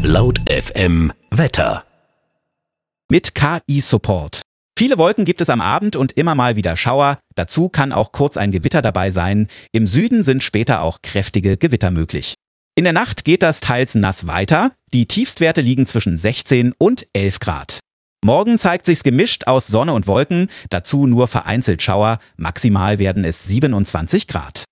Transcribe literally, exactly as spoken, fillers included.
Laut F M Wetter. Mit K I-Support. Viele Wolken gibt es am Abend und immer mal wieder Schauer. Dazu kann auch kurz ein Gewitter dabei sein. Im Süden sind später auch kräftige Gewitter möglich. In der Nacht geht das teils nass weiter. Die Tiefstwerte liegen zwischen sechzehn und elf Grad. Morgen zeigt sich's gemischt aus Sonne und Wolken, dazu nur vereinzelt Schauer. Maximal werden es siebenundzwanzig Grad.